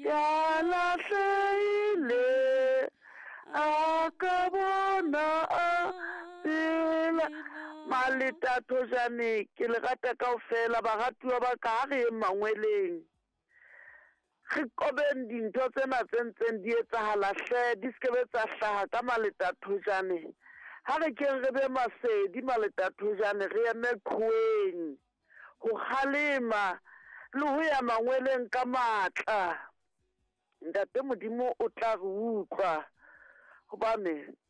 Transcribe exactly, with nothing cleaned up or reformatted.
ya lahlehile a ka bona a phela Maleta Thojane ke le rata kaofela baratuwa ba ka ha re mangweleng re qobeng dintho tsena tse ntseng di etsahala hle di skebe tsa hlaha ka Maleta Thojane ha re ke re be masedi Maleta Thojane re eme qhoeng ho khalema le ho ya mangweleng ka matla ntate Modimo o tla re utlwa hobane